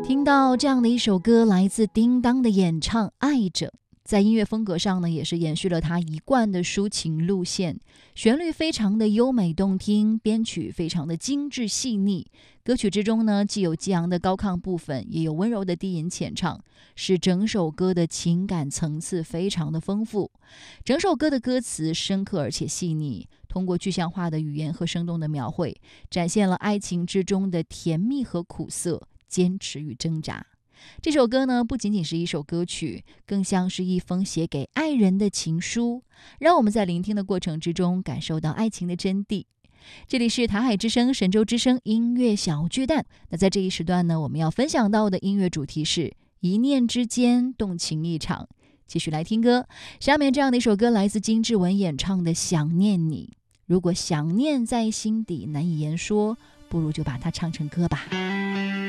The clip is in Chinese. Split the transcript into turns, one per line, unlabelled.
听到这样的一首歌，来自叮当的演唱《爱着》，在音乐风格上呢，也是延续了他一贯的抒情路线，旋律非常的优美动听，编曲非常的精致细腻。歌曲之中呢，既有激昂的高亢部分，也有温柔的低吟浅唱，使整首歌的情感层次非常的丰富。整首歌的歌词深刻而且细腻，通过具象化的语言和生动的描绘，展现了爱情之中的甜蜜和苦涩，坚持与挣扎。这首歌呢，不仅仅是一首歌曲，更像是一封写给爱人的情书，让我们在聆听的过程之中感受到爱情的真谛。这里是台海之声神州之声音乐小巨蛋。那在这一时段呢，我们要分享到的音乐主题是一念之间动情一场。继续来听歌，下面这样的一首歌来自金志文演唱的《想念你》。如果想念在心底难以言说，不如就把它唱成歌吧。